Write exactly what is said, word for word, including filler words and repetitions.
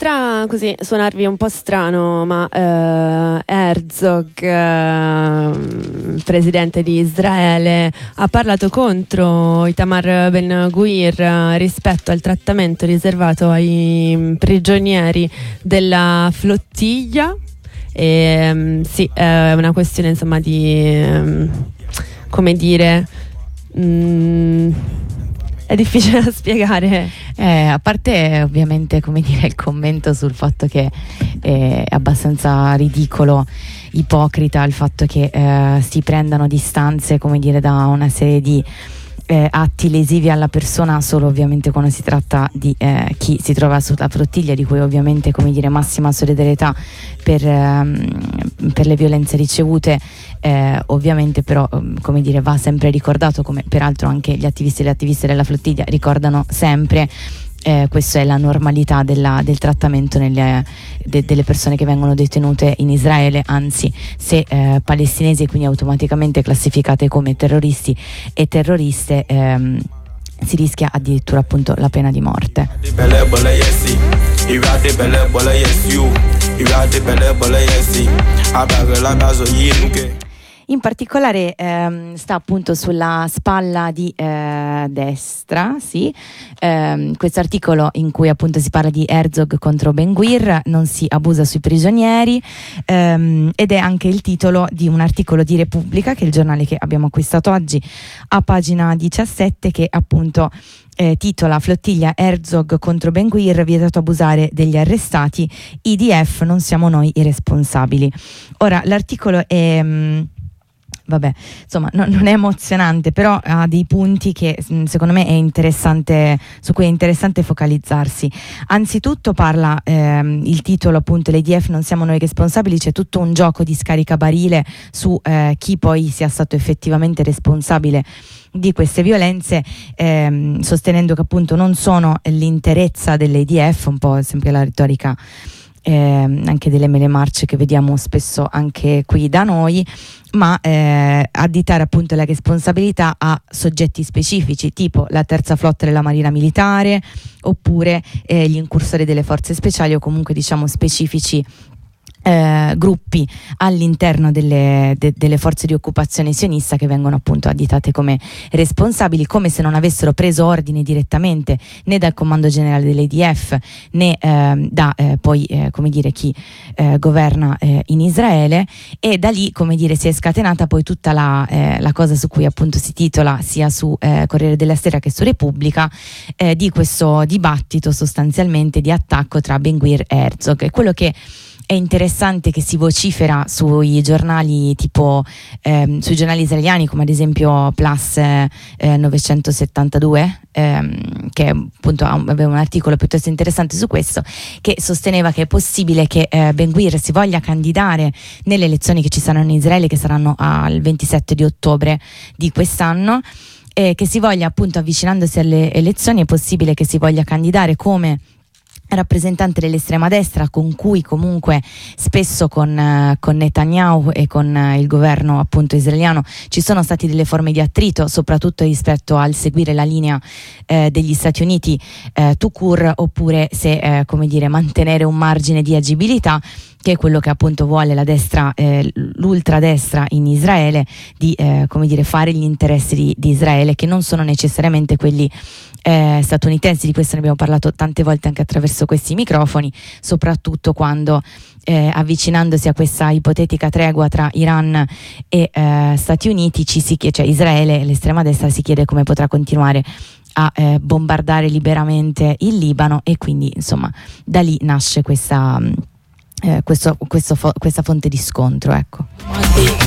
potrà così suonarvi un po' strano, ma eh, Herzog, eh, presidente di Israele, ha parlato contro Itamar Ben-Gvir eh, rispetto al trattamento riservato ai prigionieri della flottiglia. E, um, sì, è una questione insomma di um, come dire, mh, è difficile da spiegare. Eh, a parte ovviamente, come dire, il commento sul fatto che è abbastanza ridicolo, ipocrita il fatto che eh, si prendano distanze, come dire, da una serie di eh, atti lesivi alla persona solo ovviamente quando si tratta di eh, chi si trova sulla flottiglia, di cui ovviamente, come dire, massima solidarietà per, ehm, per le violenze ricevute. Eh, ovviamente però, come dire, va sempre ricordato, come peraltro anche gli attivisti e le attiviste della flottiglia ricordano sempre, eh, questa è la normalità della, del trattamento nelle, de, delle persone che vengono detenute in Israele. Anzi, se eh, palestinesi e quindi automaticamente classificate come terroristi e terroriste, ehm, si rischia addirittura appunto la pena di morte. In particolare ehm, sta appunto sulla spalla di eh, destra, sì, ehm, questo articolo in cui appunto si parla di Herzog contro Ben-Gvir, non si abusa sui prigionieri, ehm, ed è anche il titolo di un articolo di Repubblica, che è il giornale che abbiamo acquistato oggi, a pagina diciassette, che appunto eh, titola "Flottiglia Herzog contro Ben-Gvir, vietato abusare degli arrestati, I D F non siamo noi i responsabili". Ora l'articolo è... Mh, Vabbè, insomma, no, non è emozionante, però ha dei punti che mh, secondo me è interessante, su cui è interessante focalizzarsi. Anzitutto parla ehm, il titolo, appunto, l'I D F non siamo noi responsabili, c'è tutto un gioco di scaricabarile su eh, chi poi sia stato effettivamente responsabile di queste violenze, ehm, sostenendo che appunto non sono l'interezza dell'I D F, un po' sempre la retorica Eh, anche delle mele marce che vediamo spesso anche qui da noi, ma eh, additare appunto la responsabilità a soggetti specifici, tipo la terza flotta della Marina Militare, oppure eh, gli incursori delle forze speciali, o comunque diciamo specifici Eh, gruppi all'interno delle, de, delle forze di occupazione sionista, che vengono appunto additate come responsabili, come se non avessero preso ordine direttamente né dal comando generale dell'I D F né eh, da eh, poi eh, come dire chi eh, governa eh, in Israele. E da lì, come dire, si è scatenata poi tutta la, eh, la cosa su cui appunto si titola sia su eh, Corriere della Sera che su Repubblica, eh, di questo dibattito sostanzialmente di attacco tra Ben-Gvir e Herzog. E quello che è interessante, che si vocifera sui giornali tipo ehm, sui giornali israeliani, come ad esempio Plus eh, novecentosettantadue, ehm, che appunto aveva un articolo piuttosto interessante su questo, che sosteneva che è possibile che eh, Ben-Gvir si voglia candidare nelle elezioni che ci saranno in Israele, che saranno al ventisette di ottobre di quest'anno, e che si voglia appunto, avvicinandosi alle elezioni, è possibile che si voglia candidare come rappresentante dell'estrema destra, con cui comunque spesso con, uh, con Netanyahu e con uh, il governo appunto israeliano ci sono stati delle forme di attrito, soprattutto rispetto al seguire la linea eh, degli Stati Uniti eh, tout court, oppure se eh, come dire mantenere un margine di agibilità, che è quello che appunto vuole la destra, eh, l'ultradestra in Israele, di eh, come dire fare gli interessi di, di Israele, che non sono necessariamente quelli eh, statunitensi. Di questo ne abbiamo parlato tante volte anche attraverso questi microfoni, soprattutto quando eh, avvicinandosi a questa ipotetica tregua tra Iran e eh, Stati Uniti, ci si chiede, cioè Israele e l'estrema destra si chiede come potrà continuare a eh, bombardare liberamente il Libano, e quindi insomma da lì nasce questa, eh, questo, questo fo- questa fonte di scontro, ecco.